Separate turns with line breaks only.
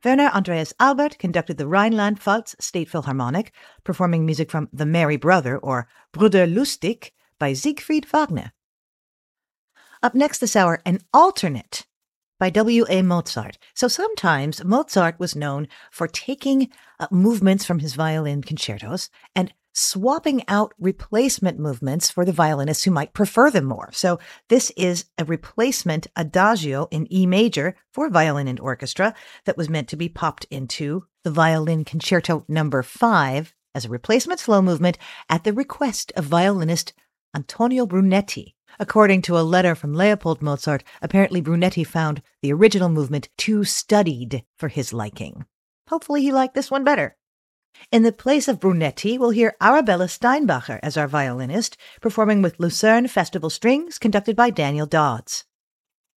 Werner Andreas Albert conducted the Rhineland-Pfalz State Philharmonic, performing music from The Merry Brother, or Bruder Lustig, by Siegfried Wagner. Up next this hour, an alternate by W.A. Mozart. So sometimes Mozart was known for taking movements from his violin concertos and swapping out replacement movements for the violinists who might prefer them more. So this is a replacement adagio in E major for violin and orchestra that was meant to be popped into the Violin Concerto No. 5 as a replacement slow movement at the request of violinist Antonio Brunetti. According to a letter from Leopold Mozart, apparently Brunetti found the original movement too studied for his liking. Hopefully he liked this one better. In the place of Brunetti, we'll hear Arabella Steinbacher as our violinist, performing with Lucerne Festival Strings, conducted by Daniel Dodds.